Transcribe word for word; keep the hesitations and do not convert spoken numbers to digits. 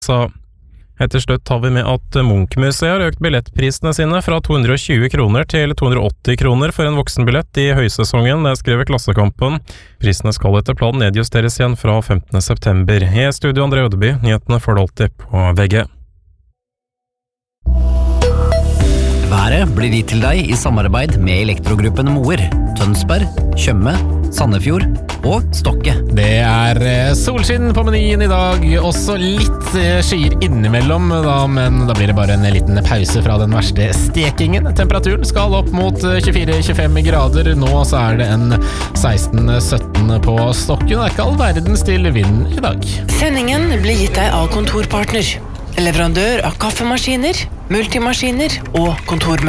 Så etter slutt tar vi med at Munch-museet har økt billettprisene sine fra to hundre og tjue kroner til to hundre og åtti kroner for en voksenbillett i høysesongen, det skriver Klassekampen. Prisene skal etter planen nedjusteres igjen fra femtende september. I studio André Ødeby, nyhetene får du alltid på V G. Været blir gitt til deg i samarbeid med Elektrogruppen Moer, Tønsberg, Tjøme, Sandefjord og Stokke. Det er solskinn på menyen i dag, også litt skyer innimellom, da, men da blir det bare en liten pause fra den verste stekingen. Temperaturen skal opp mot tjuefire til tjuefem grader, nå så er det en seksten til sytten på Stokke. Det er ikke all verdens til vind i dag. Sendingen blir gitt deg av Kontorpartner, leverandør av kaffemaskiner, multimaskiner og kontormøbler.